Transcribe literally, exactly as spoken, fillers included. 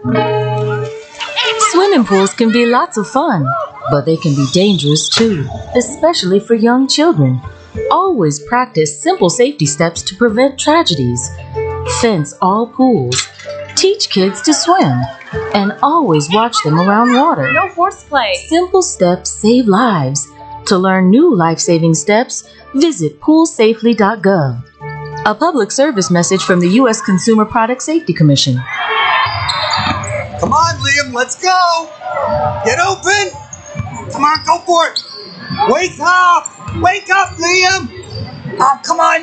Swimming pools can be lots of fun, but they can be dangerous too, especially for young children. Always practice simple safety steps to prevent tragedies. Fence all pools. Teach kids to swim. And always watch them around water. No horseplay. Simple steps save lives. To learn new life-saving steps, visit pool safely dot gov. A public service message from the U S Consumer Product Safety Commission. Come on, Liam, let's go! Get open! Come on, go for it! Wake up! Wake up, Liam! Oh, come on!